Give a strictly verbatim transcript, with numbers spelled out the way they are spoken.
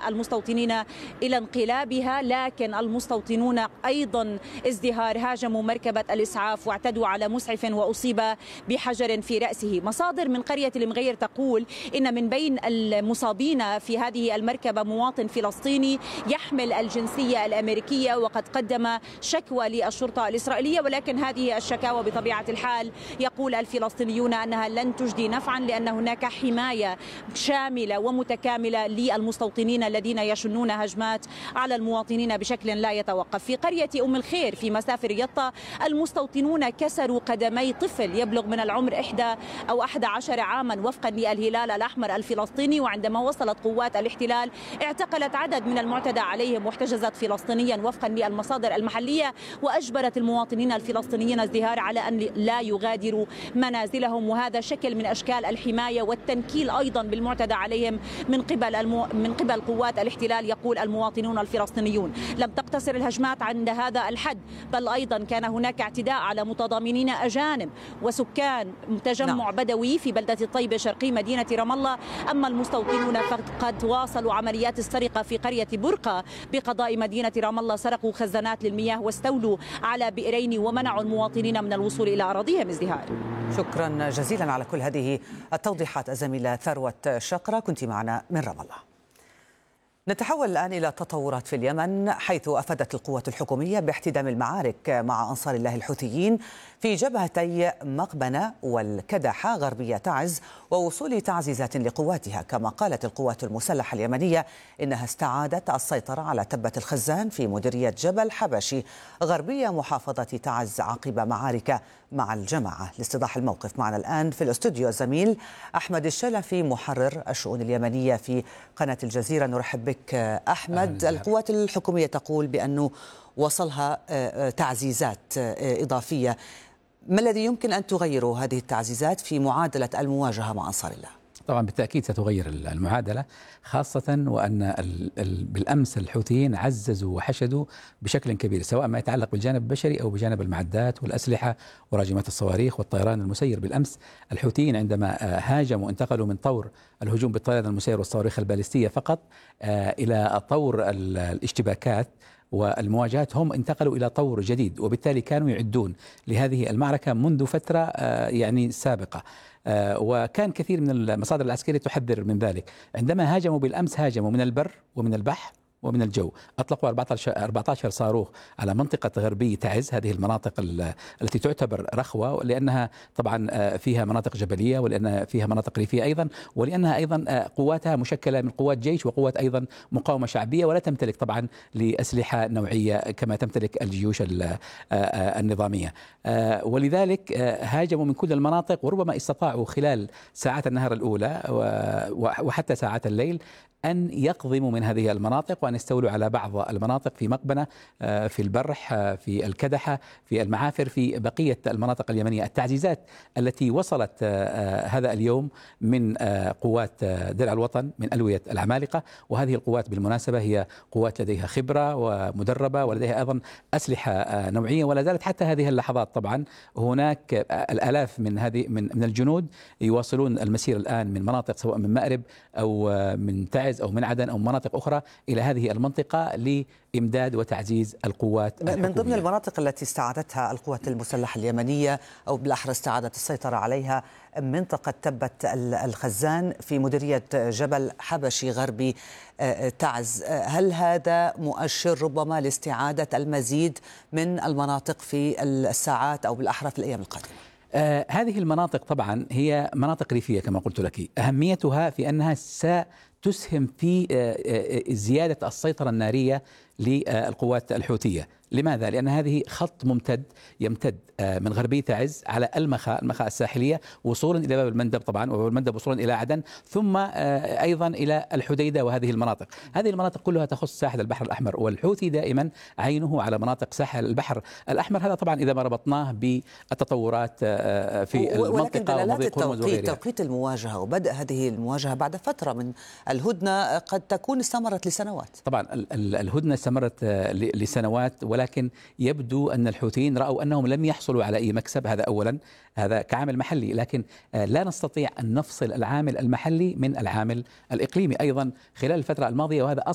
المستوطنين إلى انقلابها، لكن المستوطنون أيضا ازدهار هاجموا مركبة الإسعاف واعتدوا على مسعف وأصيب بحجر في رأسه. مصادر من قرية المغير تقول إن من بين المصابين في هذه المركبة مواطن فلسطيني يحمل الجنسية الأمريكية، وقد قدم شكوى للشرطة الإسرائيلية، ولكن هذه الشكاوى بطبيعة الحال يقول الفلسطينيون أنها لن تجدي نفعا، لأن هناك حماية شاملة ومتكاملة للمستوطنين الذين يشنون هجمات على المواطنين بشكل لا يتوقف. في قرية أم الخير في مسافر يطا المستوطنون كسروا قدمي طفل يبلغ من العمر إحدى أو أحد عشر عاما وفقا للهلال الأحمر الفلسطيني، وعندما وصلت قوات الاحتلال اعتقلت عدد من المعتدى عليهم واحتجزت فلسطينيا وفقا للمصادر المحلية، وأجبرت المواطنين الفلسطينيين ازدهار على أن لا يغادروا منازلهم، وهذا شكل من أشكال الحماية والتنكيل أيضا بالمعتدى عليهم من قبل المو... من قبل قوات الاحتلال، يقول المواطنون الفلسطينيون. لم تقتصر الهجمات عند هذا الحد، بل أيضا كان هناك اعتداء على متضامنين أجانب وسكان تجمع نعم. بدوي في بلدة الطيبة شرقي مدينة رام الله. أما المستوطنون فقد واصلوا عمليات السرقة في قرية برقة بقضاء مدينة رام الله، سرقوا خزانات للمياه واستولوا على بئرين ومنعوا المواطنين من الوصول إلى أراضيهم ازدهار. شكرا جزيلا على كل هذه التوضيحات الزميلة ثروت شقرة، كنت معنا من رام الله. نتحول الآن إلى تطورات في اليمن، حيث أفادت القوات الحكومية باحتدام المعارك مع أنصار الله الحوثيين في جبهتي مقبنة والكدحة غربية تعز، ووصول تعزيزات لقواتها. كما قالت القوات المسلحة اليمنية إنها استعادت السيطرة على تبة الخزان في مديرية جبل حبشي غربية محافظة تعز عقب معارك مع الجماعة. لاستيضاح الموقف معنا الآن في الاستوديو الزميل أحمد الشلفي محرر الشؤون اليمنية في قناة الجزيرة. نرحب بك أحمد. القوات الحكومية تقول بأنه وصلها تعزيزات إضافية، ما الذي يمكن أن تغيره هذه التعزيزات في معادلة المواجهة مع أنصار الله؟ طبعا بالتأكيد ستغير المعادلة، خاصة وأن بالأمس الحوثيين عززوا وحشدوا بشكل كبير، سواء ما يتعلق بالجانب البشري أو بجانب المعدات والأسلحة وراجمات الصواريخ والطيران المسير. بالأمس الحوثيين عندما هاجموا انتقلوا من طور الهجوم بالطيران المسير والصواريخ البالستية فقط إلى طور الاشتباكات والمواجهات، هم انتقلوا إلى طور جديد، وبالتالي كانوا يعدون لهذه المعركة منذ فترة يعني سابقة. وكان كثير من المصادر العسكرية تحذر من ذلك. عندما هاجموا بالأمس هاجموا من البر ومن البحر ومن الجو، أطلقوا أربعة عشر صاروخ على منطقة غربي تعز، هذه المناطق التي تعتبر رخوة لأنها طبعا فيها مناطق جبلية، ولأنها فيها مناطق ريفية أيضا، ولأنها أيضا قواتها مشكلة من قوات جيش وقوات أيضا مقاومة شعبية، ولا تمتلك طبعا لأسلحة نوعية كما تمتلك الجيوش النظامية. ولذلك هاجموا من كل المناطق، وربما استطاعوا خلال ساعات النهار الأولى وحتى ساعات الليل أن يقضموا من هذه المناطق وأن يستولوا على بعض المناطق في مقبنة، في البرح، في الكدحة، في المعافر، في بقية المناطق اليمنية. التعزيزات التي وصلت هذا اليوم من قوات درع الوطن من ألوية العمالقة، وهذه القوات بالمناسبة هي قوات لديها خبرة ومدربة ولديها أيضا أسلحة نوعية، ولا زالت حتى هذه اللحظات طبعا هناك الآلاف من هذه من من الجنود يواصلون المسير الآن من مناطق سواء من مأرب أو من تعز أو من عدن أو مناطق أخرى إلى هذه المنطقة لإمداد وتعزيز القوات الحكومية. من ضمن المناطق التي استعادتها القوات المسلحة اليمنية أو بالأحرى استعادت السيطرة عليها منطقة تبة الخزان في مديرية جبل حبشي غربي تعز، هل هذا مؤشر ربما لاستعادة المزيد من المناطق في الساعات أو بالأحرى في الأيام القادمة؟ آه هذه المناطق طبعا هي مناطق ريفية كما قلت لك، أهميتها في أنها ستسهم في آه زيادة السيطرة النارية للقوات الحوثية. لماذا؟ لأن هذه خط ممتد يمتد من غربي تعز على المخا المخا الساحلية وصولا إلى باب المندب طبعا، وباب المندب وصولا إلى عدن، ثم أيضا إلى الحديدة. وهذه المناطق هذه المناطق كلها تخص ساحل البحر الأحمر، والحوثي دائما عينه على مناطق ساحل البحر الأحمر. هذا طبعا إذا ما ربطناه بالتطورات في المنطقة ومضيق هرمز وغيرها. توقيت المواجهة وبدء هذه المواجهة بعد فترة من الهدنة قد تكون استمرت لسنوات. طبعا الهدنة استمرت لسنوات، ولكن يبدو أن الحوثيين رأوا أنهم لم يحصلوا على أي مكسب. هذا أولا، هذا كعامل محلي، لكن لا نستطيع أن نفصل العامل المحلي من العامل الإقليمي أيضا خلال الفترة الماضية، وهذا